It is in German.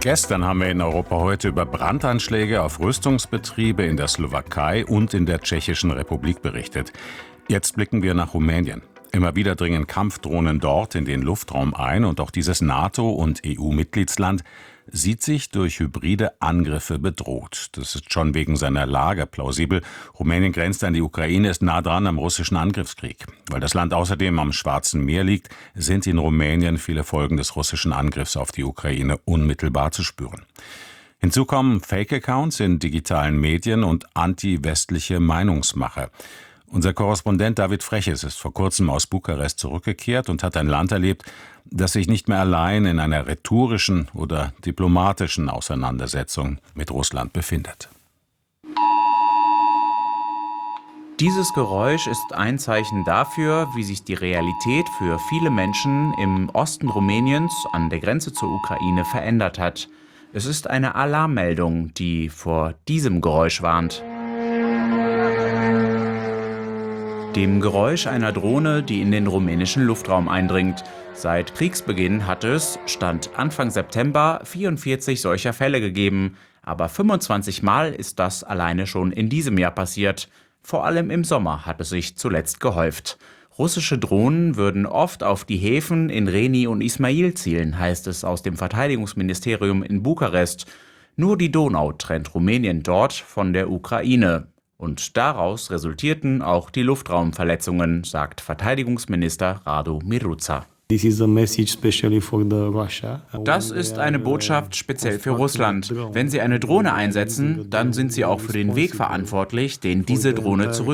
Gestern haben wir in Europa heute über Brandanschläge auf Rüstungsbetriebe in der Slowakei und in der Tschechischen Republik berichtet. Jetzt blicken wir nach Rumänien. Immer wieder dringen Kampfdrohnen dort in den Luftraum ein und auch dieses NATO- und EU-Mitgliedsland sieht sich durch hybride Angriffe bedroht. Das ist schon wegen seiner Lage plausibel. Rumänien grenzt an die Ukraine, ist nah dran am russischen Angriffskrieg. Weil das Land außerdem am Schwarzen Meer liegt, sind in Rumänien viele Folgen des russischen Angriffs auf die Ukraine unmittelbar zu spüren. Hinzu kommen Fake-Accounts in digitalen Medien und anti-westliche Meinungsmache. Unser Korrespondent David Freches ist vor kurzem aus Bukarest zurückgekehrt und hat ein Land erlebt, das sich nicht mehr allein in einer rhetorischen oder diplomatischen Auseinandersetzung mit Russland befindet. Dieses Geräusch ist ein Zeichen dafür, wie sich die Realität für viele Menschen im Osten Rumäniens an der Grenze zur Ukraine verändert hat. Es ist eine Alarmmeldung, die vor diesem Geräusch warnt. Dem Geräusch einer Drohne, die in den rumänischen Luftraum eindringt. Seit Kriegsbeginn hat es, Stand Anfang September, 44 solcher Fälle gegeben. Aber 25 Mal ist das alleine schon in diesem Jahr passiert. Vor allem im Sommer hat es sich zuletzt gehäuft. Russische Drohnen würden oft auf die Häfen in Reni und Ismail zielen, heißt es aus dem Verteidigungsministerium in Bukarest. Nur die Donau trennt Rumänien dort von der Ukraine. Und daraus resultierten auch die Luftraumverletzungen, sagt Verteidigungsminister Radu Miruța. Das ist eine Botschaft speziell für Russland. Wenn sie eine Drohne einsetzen, dann sind sie auch für den Weg verantwortlich, den diese Drohne zurücklegt.